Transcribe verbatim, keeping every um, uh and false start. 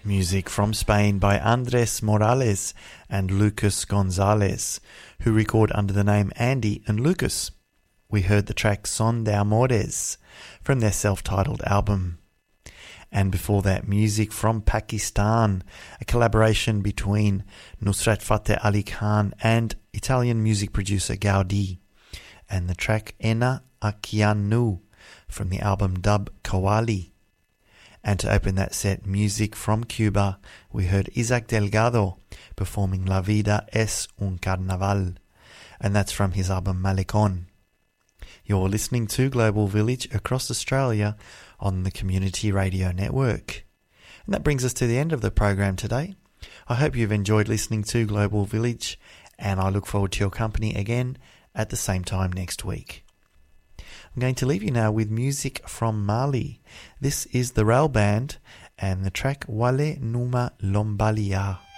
Music from Spain by Andres Morales and Lucas Gonzalez, who record under the name Andy and Lucas. We heard the track Son de Amores from their self-titled album. And before that, music from Pakistan, a collaboration between Nusrat Fateh Ali Khan and Italian music producer Gaudi, and the track Ena Akianu from the album Dub Kawali. And to open that set, music from Cuba, we heard Isaac Delgado performing La Vida es un Carnaval, and that's from his album Malecon. You're listening to Global Village across Australia on the Community Radio Network. And that brings us to the end of the program today. I hope you've enjoyed listening to Global Village, and I look forward to your company again at the same time next week. I'm going to leave you now with music from Mali. This is the Rail Band and the track Wale Numa Lombalia.